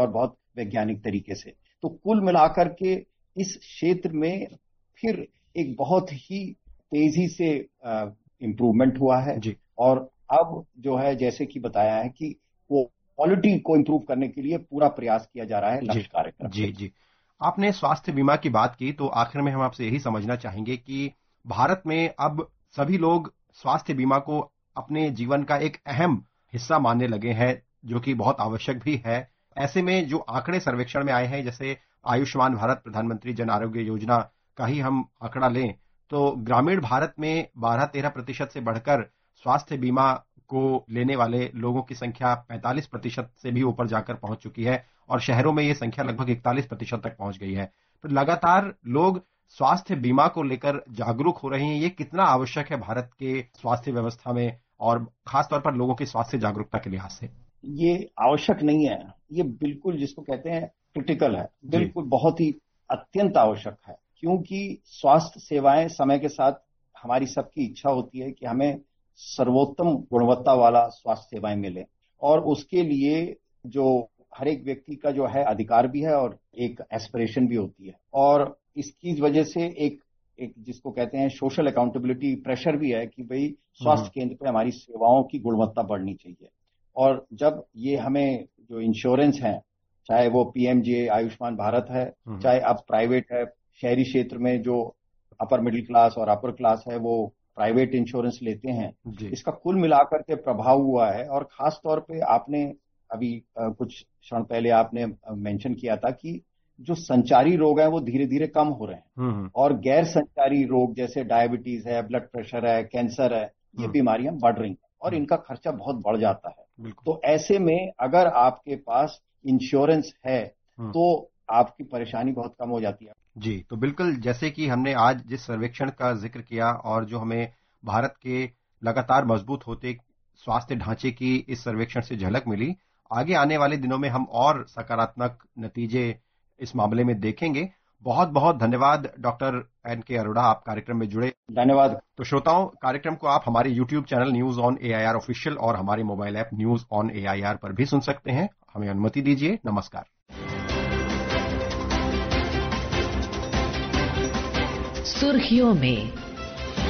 और बहुत वैज्ञानिक तरीके से। तो कुल मिलाकर के इस क्षेत्र में फिर एक बहुत ही तेजी से इम्प्रूवमेंट हुआ है। और अब जो है जैसे कि बताया है कि वो क्वालिटी को इम्प्रूव करने के लिए पूरा प्रयास किया जा रहा है लक्ष्य कार्यक्रम। जी, आपने स्वास्थ्य बीमा की बात की, तो आखिर में हम आपसे यही समझना चाहेंगे कि भारत में अब सभी लोग स्वास्थ्य बीमा को अपने जीवन का एक अहम हिस्सा मानने लगे हैं, जो कि बहुत आवश्यक भी है। ऐसे में जो आंकड़े सर्वेक्षण में आए हैं, जैसे आयुष्मान भारत प्रधानमंत्री जन आरोग्य योजना का ही हम आंकड़ा लें, तो ग्रामीण भारत में 12-13% से बढ़कर स्वास्थ्य बीमा को लेने वाले लोगों की संख्या 45% से भी ऊपर जाकर पहुंच चुकी है, और शहरों में यह संख्या लगभग 41% तक पहुंच गई है। तो लगातार लोग स्वास्थ्य बीमा को लेकर जागरूक हो रहे हैं। ये कितना आवश्यक है भारत के स्वास्थ्य व्यवस्था में, और खासतौर पर लोगों की स्वास्थ्य जागरूकता के लिहाज से? ये आवश्यक नहीं है, ये बिल्कुल जिसको कहते हैं क्रिटिकल है, बिल्कुल बहुत ही अत्यंत आवश्यक है। क्योंकि स्वास्थ्य सेवाएं समय के साथ हमारी सबकी इच्छा होती है कि हमें सर्वोत्तम गुणवत्ता वाला स्वास्थ्य सेवाएं मिले, और उसके लिए जो हर एक व्यक्ति का जो है अधिकार भी है और एक एस्पिरेशन भी होती है। और इसकी वजह से एक जिसको कहते हैं सोशल अकाउंटेबिलिटी प्रेशर भी है कि भाई स्वास्थ्य केंद्र पे हमारी सेवाओं की गुणवत्ता बढ़नी चाहिए। और जब ये हमें जो इंश्योरेंस है, चाहे वो पीएमजे आयुष्मान भारत है, चाहे अब प्राइवेट है, शहरी क्षेत्र में जो अपर मिडिल क्लास और अपर क्लास है वो प्राइवेट इंश्योरेंस लेते हैं, इसका कुल मिलाकर के प्रभाव हुआ है। और खास तौर पे आपने अभी कुछ क्षण पहले आपने मेंशन किया था कि जो संचारी रोग हैं वो धीरे धीरे कम हो रहे हैं, और गैर संचारी रोग जैसे डायबिटीज है, ब्लड प्रेशर है, कैंसर है, ये बीमारियां बढ़ रही हैं और इनका खर्चा बहुत बढ़ जाता है। तो ऐसे में अगर आपके पास इंश्योरेंस है तो आपकी परेशानी बहुत कम हो जाती है। जी, तो बिल्कुल जैसे कि हमने आज जिस सर्वेक्षण का जिक्र किया और जो हमें भारत के लगातार मजबूत होते स्वास्थ्य ढांचे की इस सर्वेक्षण से झलक मिली, आगे आने वाले दिनों में हम और सकारात्मक नतीजे इस मामले में देखेंगे। बहुत बहुत धन्यवाद डॉक्टर एन.के. अरोड़ा, आप कार्यक्रम में जुड़े। धन्यवाद। तो श्रोताओं, कार्यक्रम को आप हमारे YouTube channel news on AIR official और हमारे mobile app news on AIR पर भी सुन सकते हैं। हमें अनुमति दीजिए। नमस्कार। सुर्खियों में